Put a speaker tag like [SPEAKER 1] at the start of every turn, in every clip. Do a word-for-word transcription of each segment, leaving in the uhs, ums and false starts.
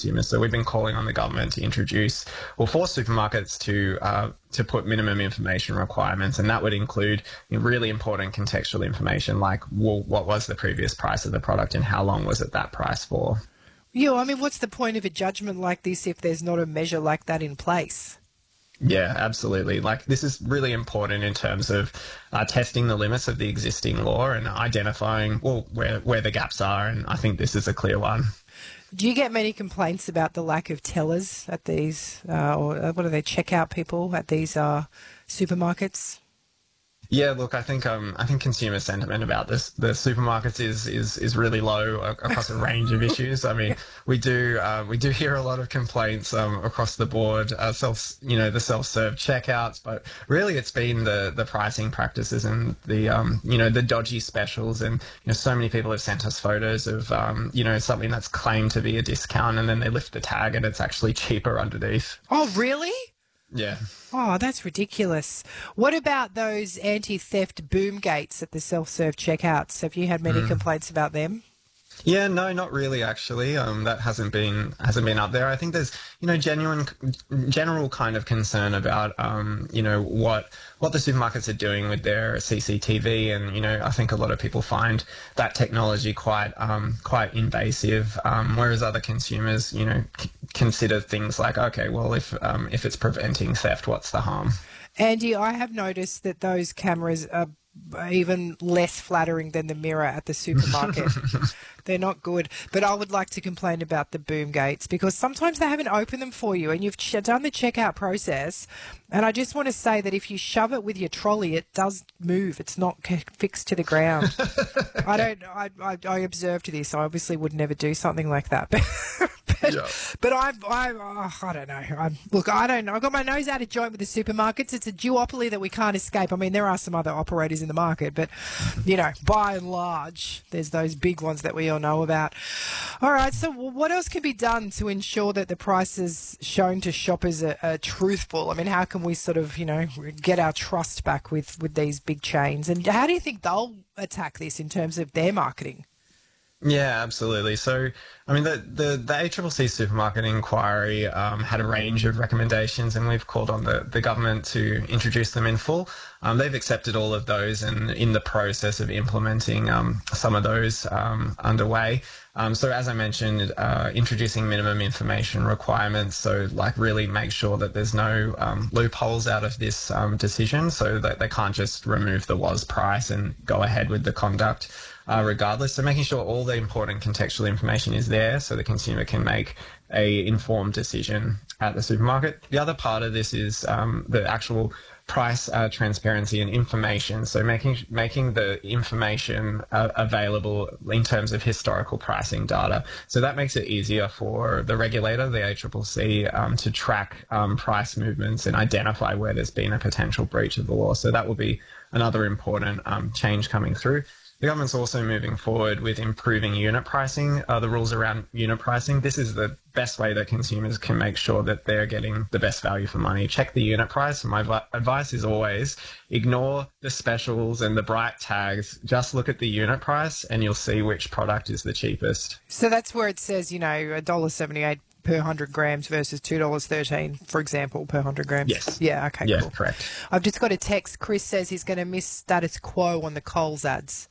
[SPEAKER 1] consumers. So we've been calling on the government to introduce or force supermarkets to uh, to put minimum information requirements, and that would include really important contextual information like, well, what was the previous price of the product and how long was it that price for?
[SPEAKER 2] Yeah, I mean, what's the point of a judgment like this if there's not a measure like that in place?
[SPEAKER 1] Yeah, absolutely. Like, this is really important in terms of uh, testing the limits of the existing law and identifying, well, where, where the gaps are, and I think this is a clear one.
[SPEAKER 2] Do you get many complaints about the lack of tellers at these, uh, or what are they, checkout people at these uh, supermarkets?
[SPEAKER 1] Yeah, look, I think um, I think consumer sentiment about this the supermarkets is is is really low across a range of issues. I mean, we do uh, we do hear a lot of complaints um, across the board, uh, self you know the self-serve checkouts, but really it's been the the pricing practices and the um, you know the dodgy specials, and you know so many people have sent us photos of um, you know something that's claimed to be a discount, and then they lift the tag and it's actually cheaper underneath.
[SPEAKER 2] Oh, really?
[SPEAKER 1] Yeah.
[SPEAKER 2] Oh, that's ridiculous. What about those anti-theft boom gates at the self-serve checkouts? Have you had many mm. complaints about them?
[SPEAKER 1] Yeah, no, not really, actually. Um, that hasn't been hasn't been up there. I think there's, you know, genuine, general kind of concern about, um, you know, what what the supermarkets are doing with their C C T V, and you know, I think a lot of people find that technology quite um, quite invasive, um, whereas other consumers, you know, c- consider things like, okay, well, if um, if it's preventing theft, what's the harm?
[SPEAKER 2] Andy, I have noticed that those cameras are even less flattering than the mirror at the supermarket. They're not good. But I would like to complain about the boom gates because sometimes they haven't opened them for you and you've ch- done the checkout process. And I just want to say that if you shove it with your trolley, it does move. It's not c- fixed to the ground. I don't, I, I, I observed this. I obviously would never do something like that. But, but, yeah. but I, I, oh, I don't know. I'm, look, I don't know. I've got my nose out of joint with the supermarkets. It's a duopoly that we can't escape. I mean, there are some other operators in the market, but, you know, by and large, there's those big ones that we all know about. All right, so what else can be done to ensure that the prices shown to shoppers are, are truthful? I mean, how can we sort of, you know, get our trust back with, with these big chains? And how do you think they'll attack this in terms of their marketing?
[SPEAKER 1] Yeah, absolutely. So, I mean, the the, the A C C C supermarket inquiry um, had a range of recommendations, and we've called on the, the government to introduce them in full. Um, they've accepted all of those and in the process of implementing um, some of those um, underway. Um, so as I mentioned, uh, introducing minimum information requirements, so like really make sure that there's no um, loopholes out of this um, decision, so that they can't just remove the was price and go ahead with the conduct uh, regardless. So making sure all the important contextual information is there so the consumer can make a informed decision at the supermarket. The other part of this is um, the actual price uh, transparency and information. So making making the information uh, available in terms of historical pricing data. So that makes it easier for the regulator, the A C C C, um, to track um, price movements and identify where there's been a potential breach of the law. So that will be another important um, change coming through. The government's also moving forward with improving unit pricing, uh, the rules around unit pricing. This is the best way that consumers can make sure that they're getting the best value for money. Check the unit price. My vi- advice is always ignore the specials and the bright tags. Just look at the unit price and you'll see which product is the cheapest.
[SPEAKER 2] So that's where it says, you know, one dollar seventy-eight per one hundred grams versus two dollars thirteen, for example, per one hundred grams.
[SPEAKER 1] Yes.
[SPEAKER 2] Yeah, okay,
[SPEAKER 1] yeah,
[SPEAKER 2] cool.
[SPEAKER 1] correct.
[SPEAKER 2] I've just got a text. Chris says he's going to miss status quo on the Coles ads.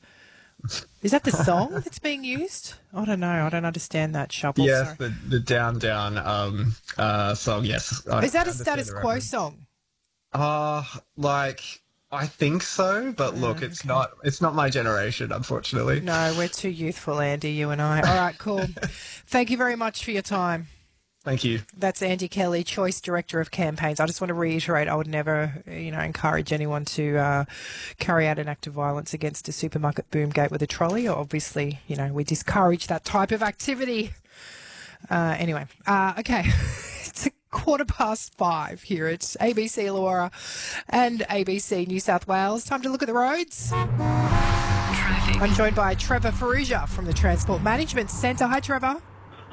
[SPEAKER 2] Is that the song that's being used? I don't know. I don't understand that, Shuffle.
[SPEAKER 1] Yes, the, the Down Down um, uh, song, yes.
[SPEAKER 2] I Is that a status quo song?
[SPEAKER 1] Uh, like, I think so, but look, uh, it's okay. not It's not my generation, unfortunately.
[SPEAKER 2] No, we're too youthful, Andy, you and I. All right, cool. Thank you very much for your time.
[SPEAKER 1] Thank you.
[SPEAKER 2] That's Andy Kelly, Choice Director of Campaigns. I just want to reiterate, I would never, you know, encourage anyone to uh, carry out an act of violence against a supermarket boom gate with a trolley. Obviously, you know, we discourage that type of activity. Uh, anyway, uh, okay. It's a quarter past five here at A B C Illawarra and A B C New South Wales. Time to look at the roads. Traffic. I'm joined by Trevor Farrugia from the Transport Management Centre. Hi, Trevor.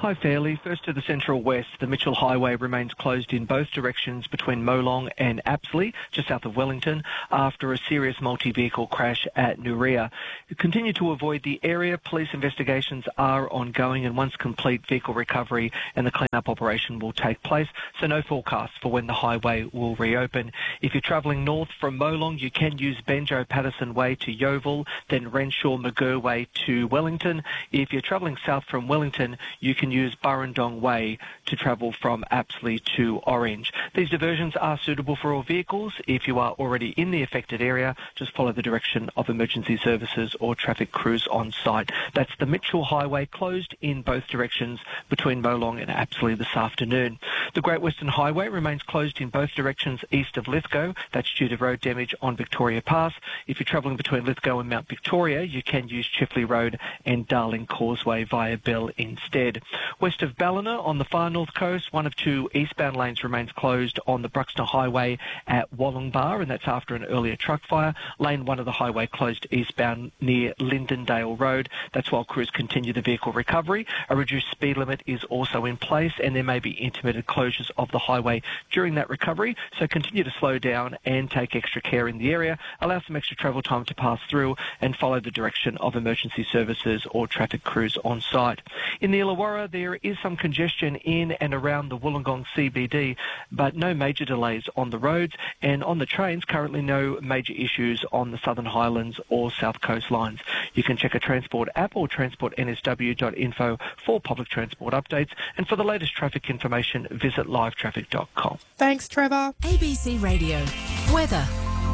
[SPEAKER 3] Hi, Fairley. First to the Central West, the Mitchell Highway remains closed in both directions between Molong and Apsley, just south of Wellington, after a serious multi-vehicle crash at Nuria. Continue to avoid the area. Police investigations are ongoing, and once complete, vehicle recovery and the clean-up operation will take place, so no forecast for when the highway will reopen. If you're travelling north from Molong, you can use Benjo Patterson Way to Yeovil, then Renshaw McGurr Way to Wellington. If you're travelling south from Wellington, you can use Burrendong Way to travel from Apsley to Orange. These diversions are suitable for all vehicles. If you are already in the affected area, just follow the direction of emergency services or traffic crews on site. That's the Mitchell Highway, closed in both directions between Molong and Apsley this afternoon. The Great Western Highway remains closed in both directions east of Lithgow. That's due to road damage on Victoria Pass. If you're travelling between Lithgow and Mount Victoria, you can use Chifley Road and Darling Causeway via Bell instead. West of Ballina on the far north coast, one of two eastbound lanes remains closed on the Bruxner Highway at Wollongbar, and that's after an earlier truck fire. Lane one of the highway closed eastbound near Lindendale Road. That's while crews continue the vehicle recovery. A reduced speed limit is also in place, and there may be intermittent closures of the highway during that recovery, so continue to slow down and take extra care in the area. Allow some extra travel time to pass through and follow the direction of emergency services or traffic crews on site. In the Illawarra, there is some congestion in and around the Wollongong C B D, but no major delays on the roads, and on the trains, currently no major issues on the Southern Highlands or South Coast lines. You can check a Transport app or transport n s w dot info for public transport updates, and for the latest traffic information, visit live traffic dot com.
[SPEAKER 2] Thanks, Trevor.
[SPEAKER 4] A B C Radio. Weather.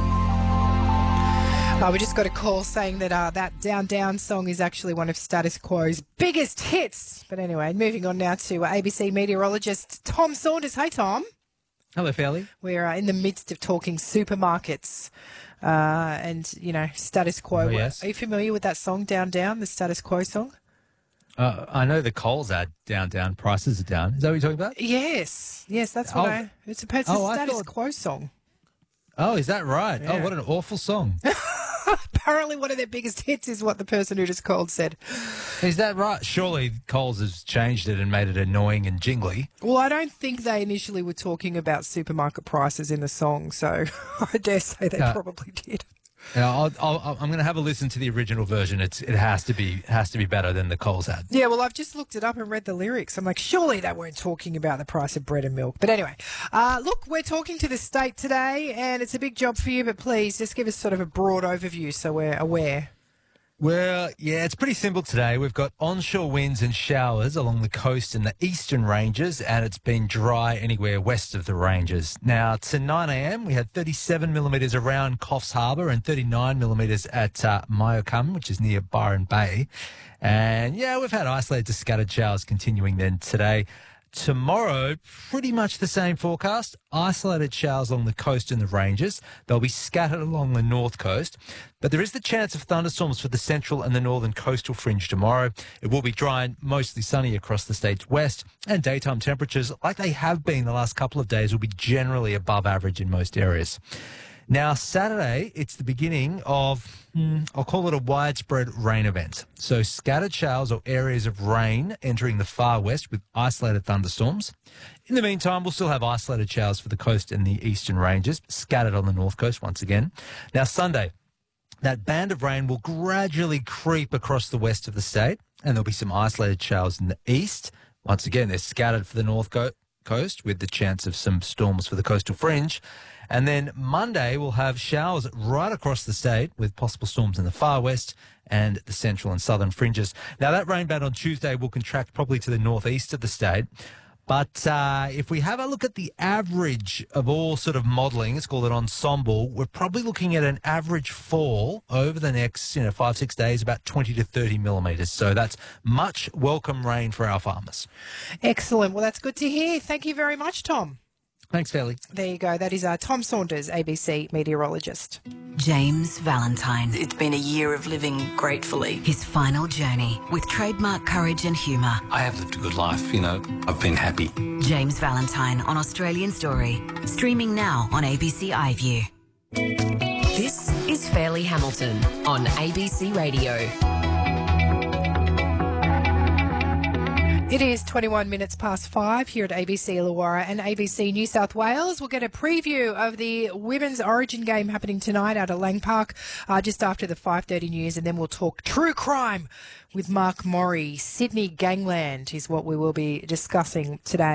[SPEAKER 2] Oh, we just got a call saying that uh, that Down Down song is actually one of Status Quo's biggest hits. But anyway, moving on now to uh, A B C meteorologist Tom Saunders. Hey, Tom.
[SPEAKER 5] Hello, Fairley.
[SPEAKER 2] We're uh, in the midst of talking supermarkets uh, and, you know, Status Quo.
[SPEAKER 5] Oh, yes.
[SPEAKER 2] Are you familiar with that song, Down Down, the Status Quo song?
[SPEAKER 5] Uh, I know the Coles ad, down, down, prices are down. Is that what you're talking about?
[SPEAKER 2] Yes. Yes, that's what
[SPEAKER 5] Oh.
[SPEAKER 2] I... It's a, it's a
[SPEAKER 5] Oh, I
[SPEAKER 2] Status
[SPEAKER 5] thought-
[SPEAKER 2] Quo song.
[SPEAKER 5] Oh, is that right?
[SPEAKER 2] Yeah.
[SPEAKER 5] Oh, what an awful song.
[SPEAKER 2] Apparently one of their biggest hits is what the person who just called said.
[SPEAKER 5] Is that right? Surely Coles has changed it and made it annoying and jingly.
[SPEAKER 2] Well, I don't think they initially were talking about supermarket prices in the song, so I dare say they
[SPEAKER 5] Uh,
[SPEAKER 2] probably did.
[SPEAKER 5] Yeah, I'll, I'll, I'm going to have a listen to the original version. It's it has to be has to be better than the Coles ad.
[SPEAKER 2] Yeah, well, I've just looked it up and read the lyrics. I'm like, surely they weren't talking about the price of bread and milk. But anyway, uh, look, we're talking to the state today, and it's a big job for you, but please just give us sort of a broad overview so we're aware.
[SPEAKER 5] Well, yeah, it's pretty simple today. We've got onshore winds and showers along the coast and the eastern ranges, and it's been dry anywhere west of the ranges. Now, to nine a.m, we had thirty-seven millimetres around Coffs Harbour and thirty-nine millimetres at uh, Myocum, which is near Byron Bay. And, yeah, we've had isolated to scattered showers continuing then today. Tomorrow, pretty much the same forecast. Isolated showers along the coast and the ranges. They'll be scattered along the north coast. But there is the chance of thunderstorms for the central and the northern coastal fringe tomorrow. It will be dry and mostly sunny across the state's west. And daytime temperatures, like they have been the last couple of days, will be generally above average in most areas. Now, Saturday, it's the beginning of, hmm, I'll call it a widespread rain event. So scattered showers or areas of rain entering the far west with isolated thunderstorms. In the meantime, we'll still have isolated showers for the coast and the eastern ranges, scattered on the north coast once again. Now, Sunday, that band of rain will gradually creep across the west of the state, and there'll be some isolated showers in the east. Once again, they're scattered for the north co- coast with the chance of some storms for the coastal fringe. And then Monday, we'll have showers right across the state with possible storms in the far west and the central and southern fringes. Now, that rain band on Tuesday will contract probably to the northeast of the state. But uh, if we have a look at the average of all sort of modelling, let's call it ensemble, we're probably looking at an average fall over the next, you know, five, six days, about twenty to thirty millimetres. So that's much welcome rain for our farmers.
[SPEAKER 2] Excellent. Well, that's good to hear. Thank you very much, Tom.
[SPEAKER 5] Thanks, Fairley.
[SPEAKER 2] There you go. That is uh, Tom Saunders, A B C meteorologist.
[SPEAKER 4] James Valentine.
[SPEAKER 6] It's been a year of living gratefully.
[SPEAKER 4] His final journey with trademark courage and humour.
[SPEAKER 7] I have lived a good life, you know. I've been happy.
[SPEAKER 4] James Valentine on Australian Story. Streaming now on A B C iView.
[SPEAKER 8] This is Fairley Hamilton on A B C Radio.
[SPEAKER 2] It is twenty-one minutes past five here at A B C Illawarra and A B C New South Wales. We'll get a preview of the Women's Origin game happening tonight out at Lang Park uh, just after the five thirty news, and then we'll talk true crime with Mark Morey. Sydney Gangland is what we will be discussing today.